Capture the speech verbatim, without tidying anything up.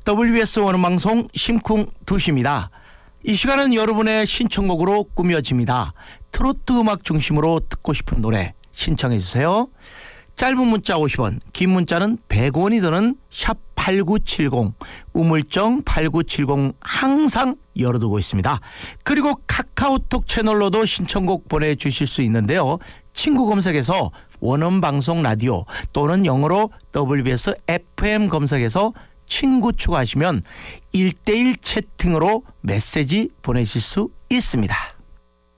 더블유비에스 원음방송 심쿵 두 시입니다. 이 시간은 여러분의 신청곡으로 꾸며집니다. 트로트 음악 중심으로 듣고 싶은 노래 신청해 주세요. 짧은 문자 오십 원, 긴 문자는 백 원이 드는 샵 팔구칠공, 우물정 팔구칠공 항상 열어두고 있습니다. 그리고 카카오톡 채널로도 신청곡 보내주실 수 있는데요. 친구 검색에서 원음방송 라디오 또는 영어로 더블유비에스 에프엠 검색해서 친구 추가하시면 일 대일 채팅으로 메시지 보내실 수 있습니다.